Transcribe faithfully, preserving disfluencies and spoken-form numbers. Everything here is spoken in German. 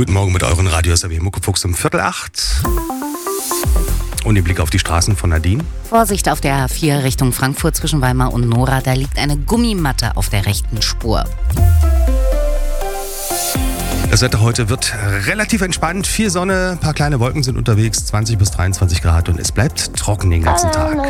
Guten Morgen mit euren Radios, wie Muckefuchs um Viertel acht. Und den Blick auf die Straßen von Nadine. Vorsicht auf der A vier Richtung Frankfurt zwischen Weimar und Nora. Da liegt eine Gummimatte auf der rechten Spur. Das Wetter heute wird relativ entspannt. Viel Sonne, ein paar kleine Wolken sind unterwegs, zwanzig bis dreiundzwanzig Grad und es bleibt trocken den ganzen Tag.